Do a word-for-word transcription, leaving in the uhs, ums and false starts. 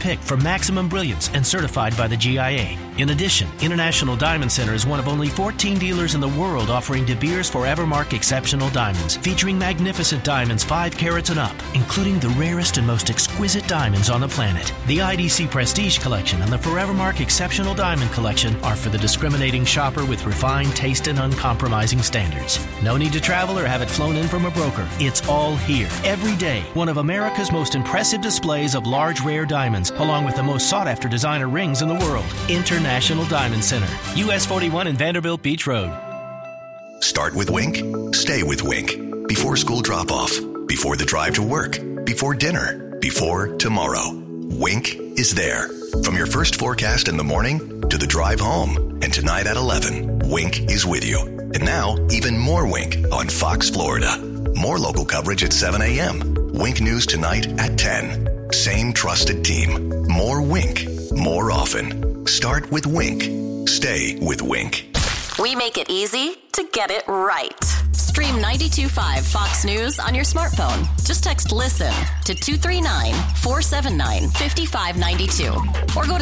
pick for maximum brilliance and certified by the G I A. In addition, International Diamond Center is one of only fourteen dealers in the world offering De Beers Forevermark Exceptional Diamonds, featuring magnificent diamonds five carats and up, including the rarest and most exquisite diamonds on the planet. The I D C Prestige Collection and the Forevermark Exceptional Diamond Collection are for the discriminating shopper with refined taste and uncompromising standards. No need to travel or have it flown in from a broker. It's all here. Every day, one of America's most impressive displays of large, rare diamonds, along with the most sought-after designer rings in the world. International Diamond Center, U S forty-one and Vanderbilt Beach Road. Start with Wink. Stay with Wink. Before school drop-off. Before the drive to work. Before dinner. Before tomorrow. Wink is there. From your first forecast in the morning to the drive home. And tonight at eleven, Wink is with you. And now, even more Wink on Fox Florida. More local coverage at seven a.m. Wink News tonight at ten. Same trusted team. More Wink. More often. Start with Wink. Stay with Wink. We make it easy to get it right. Stream ninety-two point five Fox News on your smartphone. Just text LISTEN to two three nine, four seven nine, five five nine two or go to